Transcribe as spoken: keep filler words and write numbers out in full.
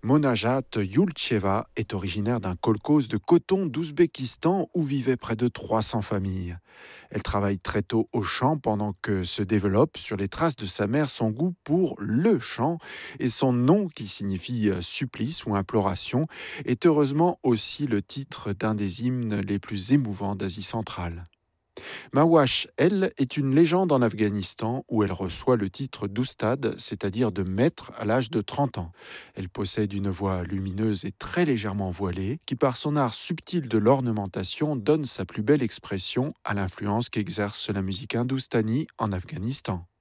Monajat Yulcheva est originaire d'un kolkhoz de coton d'Ouzbékistan où vivaient près de trois cents familles. Elle travaille très tôt au chant pendant que se développe sur les traces de sa mère son goût pour le chant et son nom qui signifie euh, supplice ou imploration est heureusement aussi le titre d'un des hymnes les plus émouvants d'Asie centrale. Mawash, elle, est une légende en Afghanistan où elle reçoit le titre d'oustad, c'est-à-dire de maître à l'âge de trente ans. Elle possède une voix lumineuse et très légèrement voilée qui, par son art subtil de l'ornementation, donne sa plus belle expression à l'influence qu'exerce la musique hindoustanie en Afghanistan.